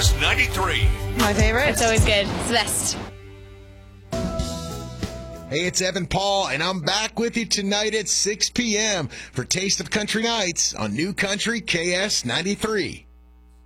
KS93. My favorite. It's always good. It's the best. Hey, it's Evan Paul, and I'm back with you tonight at 6 p.m. for Taste of Country Nights on New Country KS93.